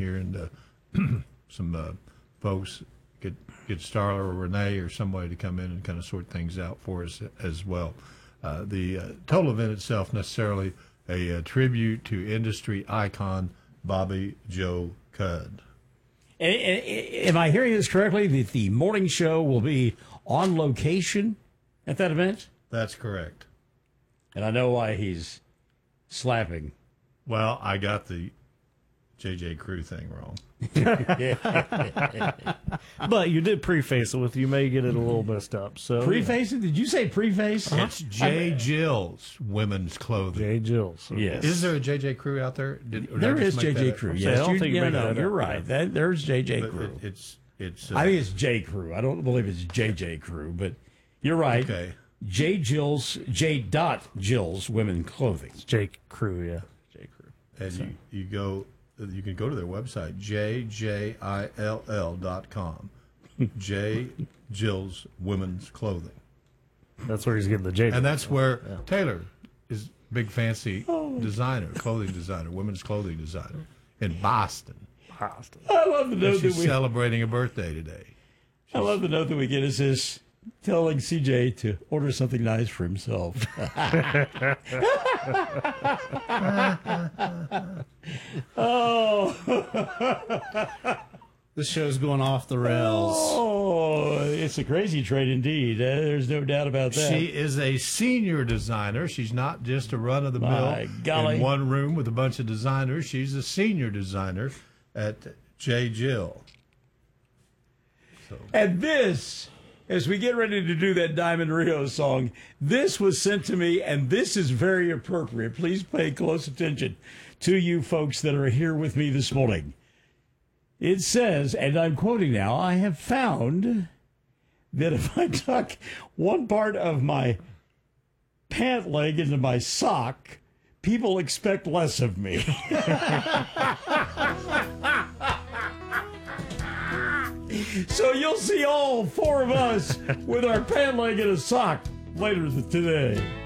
here, and some folks get Starla or Renee or somebody to come in and kind of sort things out for us as well. The total event itself necessarily a tribute to industry icon Bobby Joe Cudd. Am I hearing this correctly, that the morning show will be on location at that event? That's correct. And I know why he's slapping. Well, I got the JJ Crew thing wrong. But you did preface it with, you may get it a little messed up. So Preface it? Did you say preface? It's J. Jill's women's clothing. J. Jill's. Yes. Is there a JJ Crew out there? There is JJ Crew. Yes, I don't think you make that up. you're right. There's JJ But Crew. it's. I think it's J Crew. I don't believe it's JJ Crew, but you're right. Okay. J. Jill's women's clothing. J. Crew, yeah. J. Crew. And you can go to their website, jjill.com. J. Jill's Women's Clothing. That's where he's getting the J. And that's where Taylor is big fancy designer, clothing designer, women's clothing designer in Boston. I love the note She's celebrating a birthday today. I love the note that we get. It says, telling CJ to order something nice for himself. This show's going off the rails. Oh, it's a crazy trade indeed. There's no doubt about that. She is a senior designer. She's not just a run-of-the-mill golly. in one room with a bunch of designers. She's a senior designer at J. Jill. So. And this, as we get ready to do that Diamond Rio song, this was sent to me, and this is very appropriate. Please pay close attention to you folks that are here with me this morning. It says, and I'm quoting now, I have found that if I tuck one part of my pant leg into my sock, people expect less of me. So you'll see all four of us with our pant leg in a sock later today.